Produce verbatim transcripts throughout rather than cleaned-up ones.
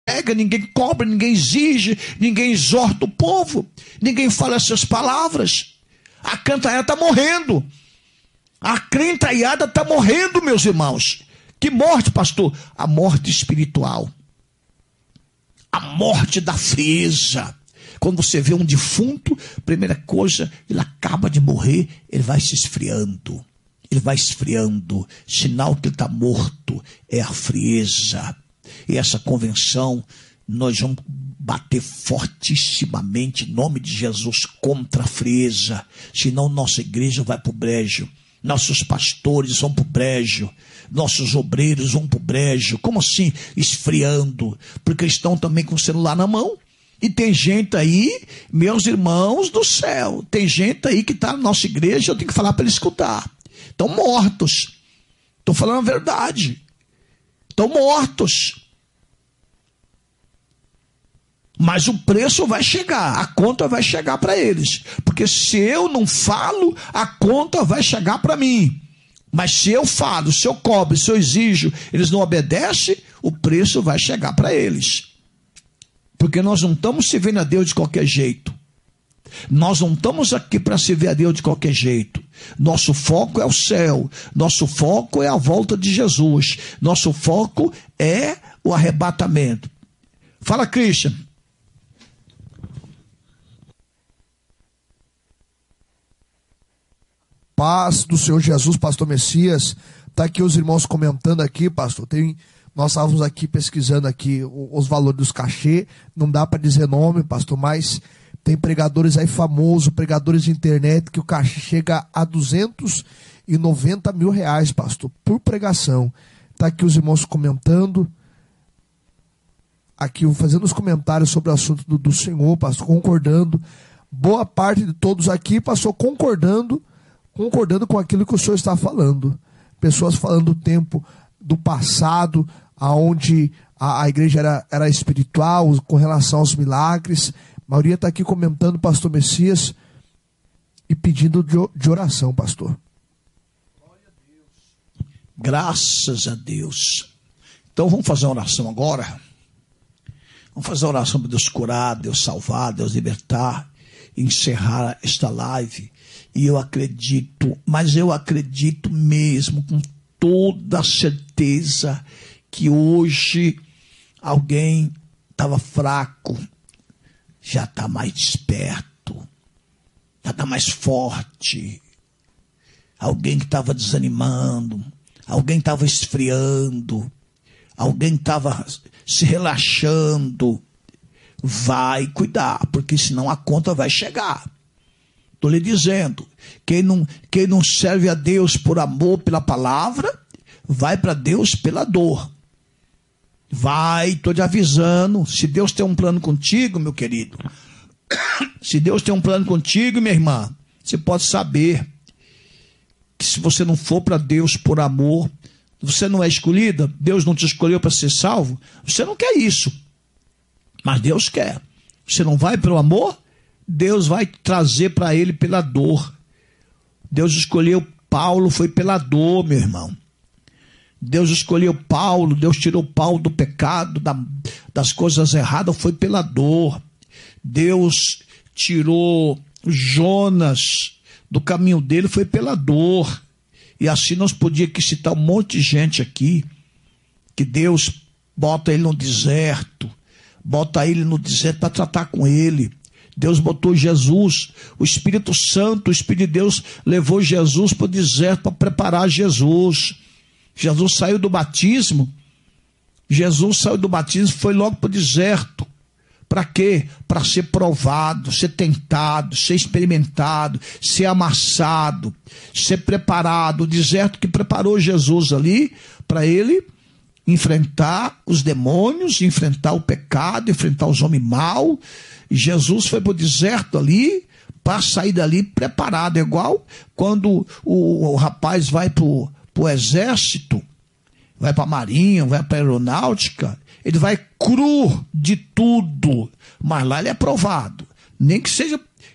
pega, ninguém cobra, ninguém exige, ninguém exorta o povo, ninguém fala essas palavras. A cantaiada está morrendo. A cantaiada está morrendo, meus irmãos. Que morte, pastor? A morte espiritual. A morte da frieza. Quando você vê um defunto, primeira coisa, ele acaba de morrer, ele vai se esfriando. Ele vai esfriando. Sinal que ele está morto é a frieza. E essa convenção, nós vamos bater fortissimamente em nome de Jesus contra a frieza. Senão nossa igreja vai para o brejo. Nossos pastores vão para o brejo. Nossos obreiros vão para o brejo. Como assim? Esfriando. Porque estão também com o celular na mão. E tem gente aí, meus irmãos do céu, tem gente aí que está na nossa igreja, eu tenho que falar para ele escutar. Estão mortos. Estou falando a verdade. Estão mortos. Mas o preço vai chegar, a conta vai chegar para eles. Porque se eu não falo, a conta vai chegar para mim. Mas se eu falo, se eu cobro, se eu exijo, eles não obedecem, o preço vai chegar para eles. Porque nós não estamos servindo a Deus de qualquer jeito. Nós não estamos aqui para servir a Deus de qualquer jeito. Nosso foco é o céu. Nosso foco é a volta de Jesus. Nosso foco é o arrebatamento. Fala, Christian. Paz do Senhor Jesus, pastor Messias. Está aqui os irmãos comentando aqui, pastor. Tem... Nós estávamos aqui pesquisando aqui os valores dos cachê. Não dá para dizer nome, pastor, mas tem pregadores aí famosos, pregadores de internet, que o cachê chega a duzentos e noventa mil reais, pastor, por pregação. Está aqui os irmãos comentando. Aqui fazendo os comentários sobre o assunto do, do Senhor, pastor, concordando. Boa parte de todos aqui, pastor, concordando, concordando com aquilo que o senhor está falando. Pessoas falando do tempo do passado, aonde a, a igreja era, era espiritual, com relação aos milagres. A maioria está aqui comentando, pastor Messias, e pedindo de, de oração, pastor. Glória a Deus. Graças a Deus. Então vamos fazer uma oração agora. Vamos fazer uma oração para Deus curar, Deus salvar, Deus libertar, encerrar esta live. E eu acredito, mas eu acredito mesmo, com toda certeza, que hoje alguém estava fraco, já está mais desperto, já está mais forte. Alguém que estava desanimando, alguém estava esfriando, alguém estava se relaxando. Vai cuidar, porque senão a conta vai chegar. Estou lhe dizendo, quem não, quem não serve a Deus por amor pela palavra, vai para Deus pela dor. Vai, estou te avisando, se Deus tem um plano contigo, meu querido, se Deus tem um plano contigo, minha irmã, você pode saber que se você não for para Deus por amor, você não é escolhida, Deus não te escolheu para ser salvo, você não quer isso, mas Deus quer. Você não vai pelo amor, Deus vai trazer para ele pela dor. Deus escolheu Paulo, foi pela dor, meu irmão. Deus escolheu Paulo, Deus tirou Paulo do pecado, da, das coisas erradas, foi pela dor. Deus tirou Jonas do caminho dele, foi pela dor. E assim nós podíamos aqui citar um monte de gente aqui, que Deus bota ele no deserto, bota ele no deserto para tratar com ele. Deus botou Jesus, o Espírito Santo, o Espírito de Deus levou Jesus para o deserto para preparar Jesus. Jesus saiu do batismo, Jesus saiu do batismo e foi logo para o deserto. Para quê? Para ser provado, ser tentado, ser experimentado, ser amassado, ser preparado. O deserto que preparou Jesus ali para ele enfrentar os demônios, enfrentar o pecado, enfrentar os homens maus. E Jesus foi para o deserto ali, para sair dali preparado. É igual quando o, o rapaz vai para o exército, vai para a marinha, vai para a aeronáutica, ele vai cru de tudo, mas lá ele é provado. Nem que seja,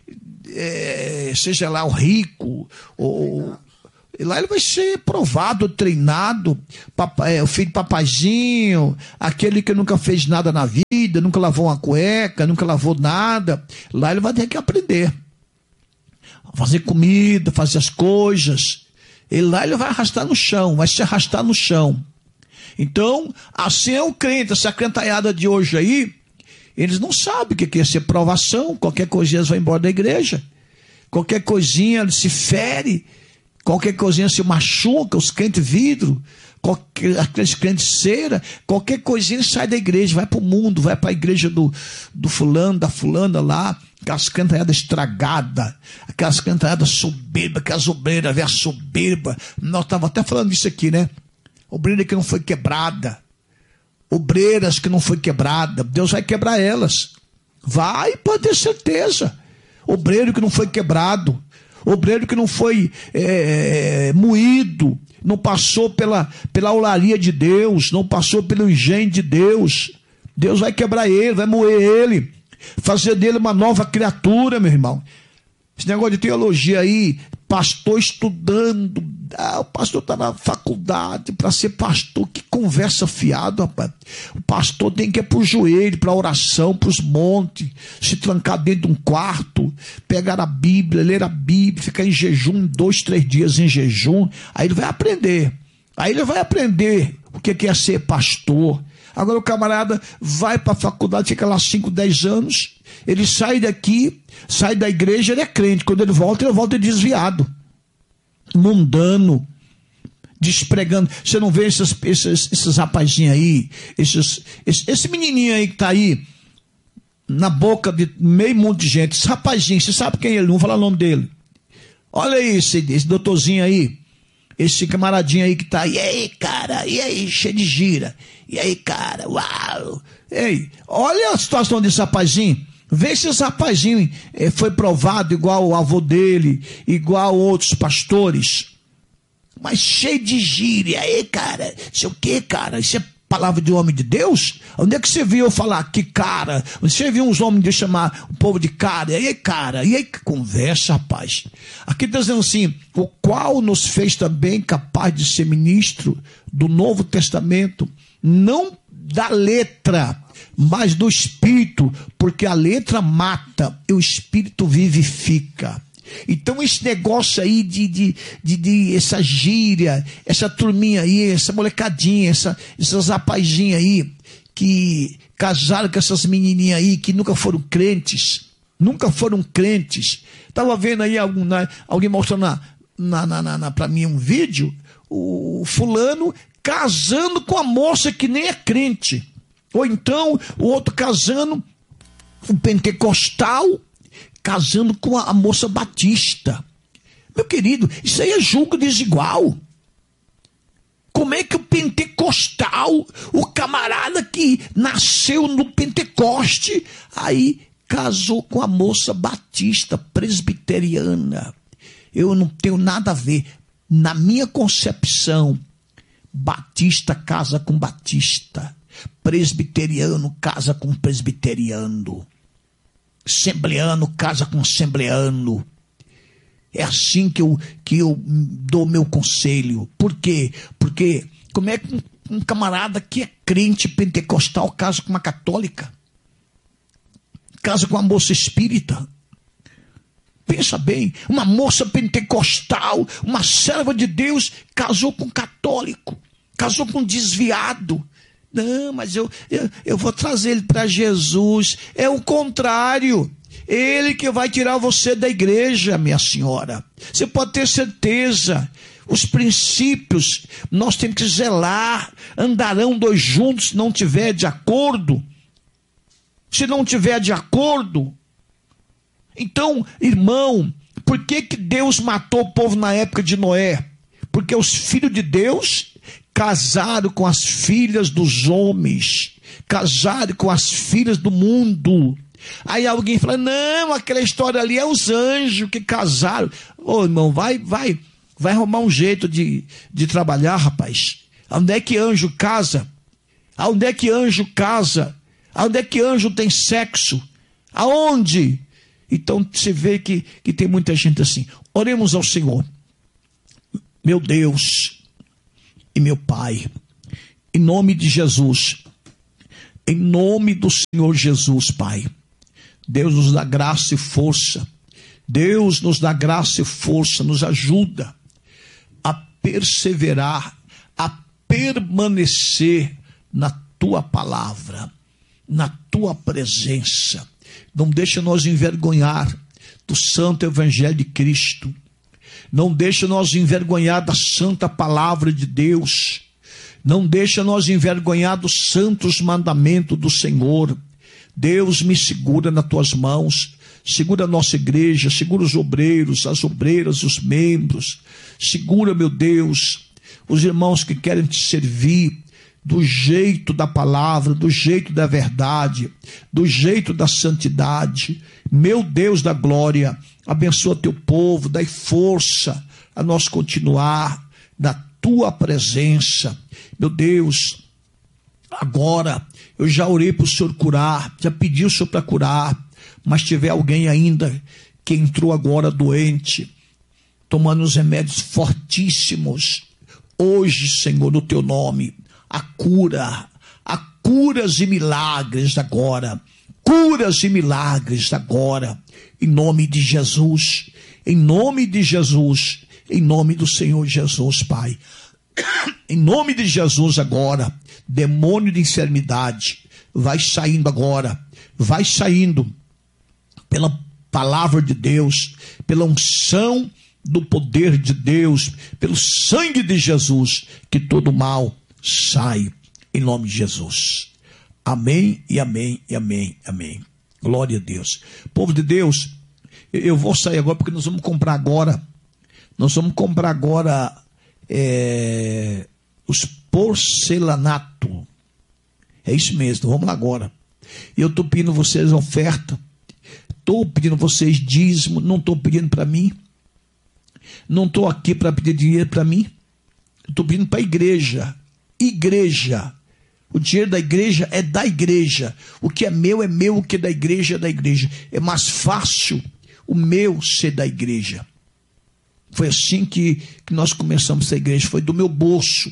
é, seja lá o rico, ou, lá ele vai ser provado, treinado, papai, o filho de papaizinho, aquele que nunca fez nada na vida. vida, nunca lavou uma cueca, nunca lavou nada. Lá ele vai ter que aprender. Fazer comida, fazer as coisas. E lá ele vai arrastar no chão, vai se arrastar no chão. Então, assim é o crente, essa crentaiada de hoje aí, eles não sabem o que é ser provação, qualquer coisinha eles vão embora da igreja, qualquer coisinha eles se fere, qualquer coisinha se machuca, os crentes vidro, qualquer, aqueles crentes cera, qualquer coisinha sai da igreja, vai para o mundo, vai para a igreja do, do fulano, da fulana lá, aquelas cantaiadas estragadas, aquelas cantaiadas soberbas, aquelas obreiras, velha soberba. Nós estávamos até falando disso aqui, né? Obreira que não foi quebrada, obreiras que não foi quebrada, Deus vai quebrar elas. Vai, pode ter certeza. Obreiro que não foi quebrado, obreiro que não foi é, moído, não passou pela, pela olaria de Deus, não passou pelo engenho de Deus, Deus vai quebrar ele, vai moer ele, fazer dele uma nova criatura, meu irmão. Esse negócio de teologia aí, pastor estudando, ah, o pastor está na faculdade para ser pastor, que conversa fiado, rapaz. O pastor tem que ir para o joelho, para a oração, para os montes, se trancar dentro de um quarto, pegar a Bíblia, ler a Bíblia, ficar em jejum, dois, três dias em jejum, aí ele vai aprender, aí ele vai aprender o que é ser pastor. Agora o camarada vai para a faculdade, fica lá cinco, dez anos, ele sai daqui, sai da igreja, ele é crente. Quando ele volta, ele volta desviado, mundano, despregando. Você não vê esses, esses, esses rapazinhos aí, esses, esse, esse menininho aí que está aí, na boca de meio mundo de gente, esse rapazinho, você sabe quem é ele, não vou falar o nome dele. Olha aí esse, esse doutorzinho aí, esse camaradinho aí que tá, e aí, cara, e aí, cheio de gira, e aí, cara, uau, ei, olha a situação desse rapazinho, vê se esse rapazinho eh, foi provado igual o avô dele, igual outros pastores, mas cheio de gira, e aí, cara, isso é o que, cara, isso é palavra de homem de Deus? Onde é que você viu eu falar que cara? Você viu uns homens de chamar o povo de cara? E aí, cara? E aí, que conversa, rapaz? Aqui está dizendo assim, o qual nos fez também capaz de ser ministro do Novo Testamento, não da letra, mas do Espírito, porque a letra mata e o Espírito vivifica. Então esse negócio aí de, de, de, de essa gíria, essa turminha aí, essa molecadinha, essa, essas rapazinhas aí, que casaram com essas menininhas aí, que nunca foram crentes, nunca foram crentes. Estava vendo aí algum, né, alguém mostrando na, na, na, na, para mim um vídeo, o fulano casando com a moça que nem é crente. Ou então o outro casando, um pentecostal, casando com a, a moça batista. Meu querido, isso aí é julgo desigual. Como é que o pentecostal, o camarada que nasceu no Pentecoste, aí casou com a moça batista, presbiteriana? Eu não tenho nada a ver. Na minha concepção, batista casa com batista, presbiteriano casa com presbiteriano, assembleano casa com assembleano. É assim que eu, que eu dou meu conselho. Por quê? Porque como é que um, um camarada que é crente pentecostal casa com uma católica? Casa com uma moça espírita? Pensa bem, uma moça pentecostal, uma serva de Deus, casou com um católico, casou com um desviado. Não, mas eu, eu, eu vou trazer ele para Jesus. É o contrário. Ele que vai tirar você da igreja, minha senhora. Você pode ter certeza. Os princípios, nós temos que zelar. Andarão dois juntos se não tiver de acordo. Se não tiver de acordo. Então, irmão, por que que Deus matou o povo na época de Noé? Porque os filhos de Deus casaram com as filhas dos homens, casaram com as filhas do mundo. Aí alguém fala, não, aquela história ali é os anjos que casaram. Ô irmão, vai, vai, vai arrumar um jeito de, de trabalhar, rapaz. Onde é que anjo casa? Onde é que anjo casa? Onde é que anjo tem sexo? Aonde? Então você vê que, que tem muita gente assim. Oremos ao Senhor. Meu Deus e meu Pai, em nome de Jesus, Em nome do Senhor Jesus, Pai. Deus nos dá graça e força. Deus nos dá graça e força, nos ajuda a perseverar, a permanecer na tua palavra, na tua presença. Não deixa nós envergonhar do santo evangelho de Cristo. Não deixa nós envergonhar da santa palavra de Deus. Não deixa nós envergonhar dos santos mandamentos do Senhor. Deus, me segura nas tuas mãos. Segura a nossa igreja, segura os obreiros, as obreiras, os membros. Segura, meu Deus, os irmãos que querem te servir do jeito da palavra, do jeito da verdade, do jeito da santidade. Meu Deus da glória, abençoa teu povo, dai força a nós continuar na tua presença. Meu Deus, agora eu já orei para o Senhor curar, já pedi o Senhor para curar, mas tiver alguém ainda que entrou agora doente, tomando os remédios fortíssimos, hoje, Senhor, no teu nome, a cura, a curas e milagres agora, curas e milagres agora, em nome de Jesus, em nome de Jesus, em nome do Senhor Jesus, Pai. Em nome de Jesus agora, demônio de enfermidade, vai saindo agora, vai saindo, pela palavra de Deus, pela unção do poder de Deus, pelo sangue de Jesus, que todo mal sai, em nome de Jesus. Amém e amém e amém, amém. Glória a Deus. Povo de Deus, eu vou sair agora porque nós vamos comprar agora, nós vamos comprar agora é, os porcelanato. É isso mesmo, vamos lá agora. E eu estou pedindo vocês oferta, estou pedindo vocês dízimo, não estou pedindo para mim, não estou aqui para pedir dinheiro para mim, estou pedindo para a igreja. Igreja, o dinheiro da igreja é da igreja, o que é meu é meu, o que é da igreja é da igreja. É mais fácil o meu ser da igreja. Foi assim que, que nós começamos essa igreja, foi do meu bolso.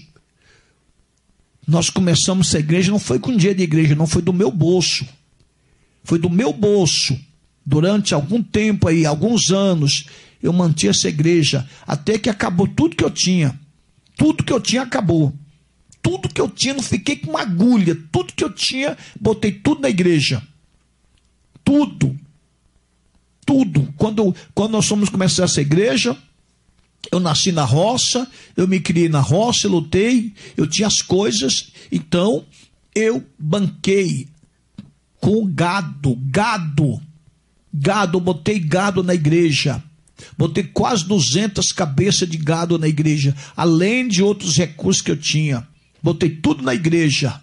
Nós começamos essa igreja, não foi com dinheiro de igreja, não, foi do meu bolso. Foi do meu bolso. Durante algum tempo aí, alguns anos, eu mantive essa igreja, até que acabou tudo que eu tinha. Tudo que eu tinha acabou. Tudo que eu tinha, não fiquei com uma agulha. Tudo que eu tinha, botei tudo na igreja. Tudo. Tudo. Quando, quando nós fomos começar essa igreja, eu nasci na roça, eu me criei na roça, eu lutei, eu tinha as coisas, então eu banquei com gado, gado, gado, eu botei gado na igreja. Botei quase duzentas cabeças de gado na igreja, além de outros recursos que eu tinha. Botei tudo na igreja.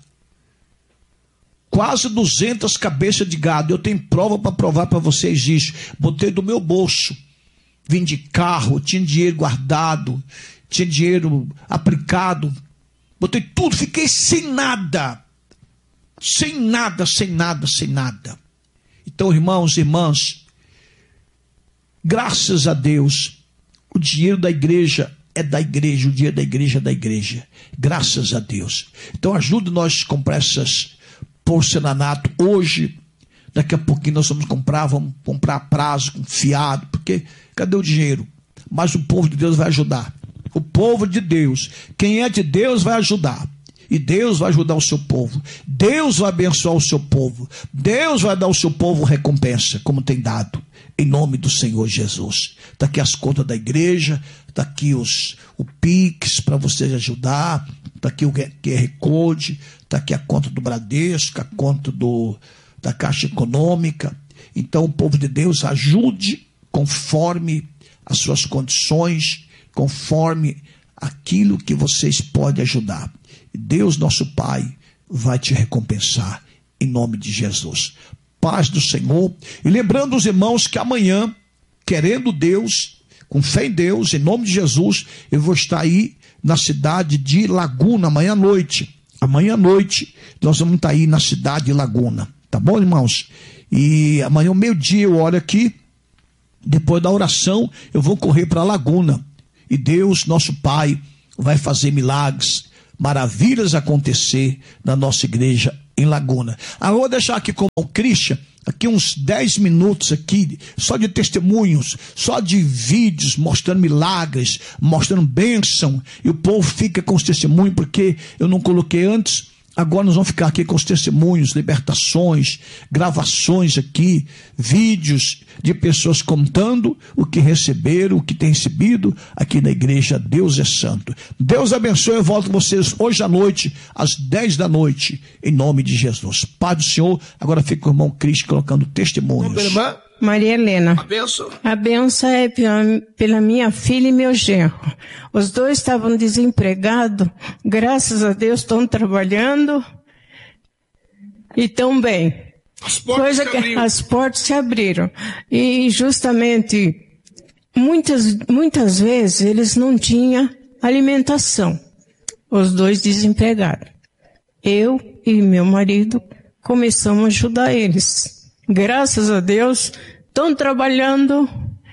Quase duzentas cabeças de gado. Eu tenho prova para provar para vocês isso. Botei do meu bolso. Vim de carro, tinha dinheiro guardado, tinha dinheiro aplicado. Botei tudo, fiquei sem nada. Sem nada, sem nada, sem nada. Então, irmãos e irmãs, graças a Deus, o dinheiro da igreja é da igreja, o dinheiro da igreja é da igreja. Graças a Deus. Então ajude nós a comprar essas porcelanato hoje. Daqui a pouquinho nós vamos comprar, vamos comprar a prazo, com fiado, porque cadê o dinheiro? Mas o povo de Deus vai ajudar. O povo de Deus, quem é de Deus vai ajudar. E Deus vai ajudar o seu povo. Deus vai abençoar o seu povo. Deus vai dar ao seu povo recompensa, como tem dado. Em nome do Senhor Jesus. Está aqui as contas da igreja. Está aqui os, o Pix para vocês ajudar. Está aqui o Q R Code. Está aqui a conta do Bradesco. A conta do, da Caixa Econômica. Então o povo de Deus ajude conforme as suas condições. Conforme aquilo que vocês podem ajudar. Deus, nosso Pai, vai te recompensar em nome de Jesus. Paz do Senhor. E lembrando os irmãos que amanhã, querendo Deus, com fé em Deus, em nome de Jesus, eu vou estar aí na cidade de Laguna, amanhã à noite. Amanhã à noite, nós vamos estar aí na cidade de Laguna. Tá bom, irmãos? E amanhã, ao meio-dia, eu olho aqui. Depois da oração, eu vou correr para Laguna. E Deus, nosso Pai, vai fazer milagres, maravilhas acontecer na nossa igreja, em Laguna. Agora eu vou deixar aqui com o Christian, aqui uns dez minutos aqui, só de testemunhos, só de vídeos mostrando milagres, mostrando bênção, e o povo fica com os testemunhos, porque eu não coloquei antes. Agora nós vamos ficar aqui com os testemunhos, libertações, gravações aqui, vídeos de pessoas contando o que receberam, o que tem recebido aqui na igreja. Deus é santo. Deus abençoe. Eu volto com vocês hoje à noite, às dez da noite, em nome de Jesus. Pai do Senhor, agora fica com o irmão Cristo colocando testemunhos. Vamos, irmã? Maria Helena. A benção. A benção é pela, pela minha filha e meu genro. Os dois estavam desempregados, graças a Deus estão trabalhando e estão bem. As portas Coisa se que abriram. as portas se abriram. E justamente, muitas, muitas vezes eles não tinham alimentação. Os dois desempregados. Eu e meu marido começamos a ajudar eles. Graças a Deus, estão trabalhando,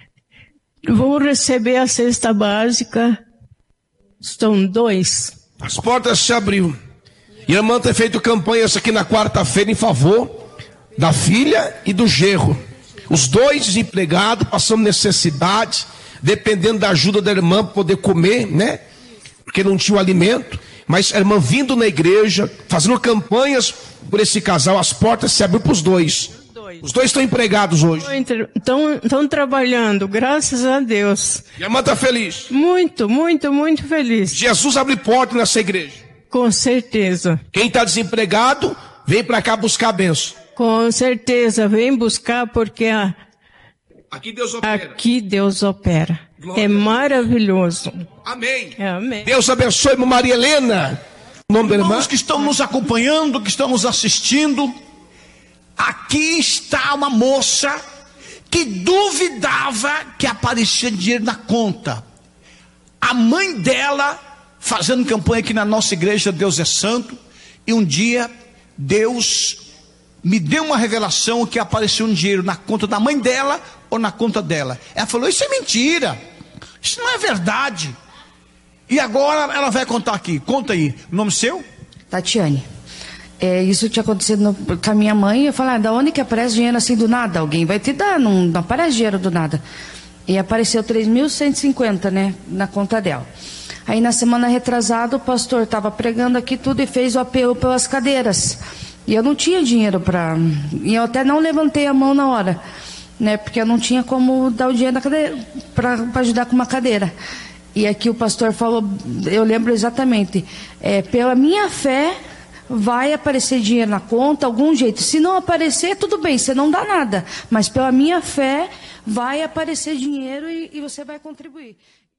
vão receber a cesta básica, estão dois. As portas se abriram. E a irmã tem feito campanhas aqui na quarta-feira em favor da filha e do genro. Os dois desempregados, passando necessidade, dependendo da ajuda da irmã para poder comer, né? Porque não tinha o alimento. Mas a irmã vindo na igreja, fazendo campanhas por esse casal, as portas se abriram para os dois. Os dois estão empregados hoje. Estão, estão trabalhando, graças a Deus. E a irmã está feliz. Muito, muito, muito feliz. Jesus abre porta nessa igreja. Com certeza. Quem está desempregado, vem para cá buscar a benção. Com certeza, vem buscar porque a, Aqui Deus opera. aqui Deus opera. Glória É maravilhoso. Amém. Amém. Deus abençoe, irmã Maria Helena. O nome da irmã? Irmãos que estão nos acompanhando, que estão nos assistindo, aqui está uma moça que duvidava que aparecia dinheiro na conta. A mãe dela fazendo campanha aqui na nossa igreja, Deus é Santo, e um dia Deus me deu uma revelação que apareceu um dinheiro na conta da mãe dela ou na conta dela. Ela falou: isso é mentira, isso não é verdade. E agora ela vai contar aqui. Conta aí, o nome seu? Tatiane. É, isso tinha acontecido no, com a minha mãe. Eu falei: ah, da onde que aparece dinheiro assim do nada? Alguém vai te dar, não, não aparece dinheiro do nada. E apareceu três mil cento e cinquenta, né, na conta dela. Aí na semana retrasada o pastor estava pregando aqui tudo e fez o apelo pelas cadeiras. E eu não tinha dinheiro para... E eu até não levantei a mão na hora, né, porque eu não tinha como dar o dinheiro para ajudar com uma cadeira. E aqui o pastor falou, eu lembro exatamente, é, pela minha fé vai aparecer dinheiro na conta, algum jeito. Se não aparecer, tudo bem, você não dá nada. Mas pela minha fé vai aparecer dinheiro e, e você vai contribuir.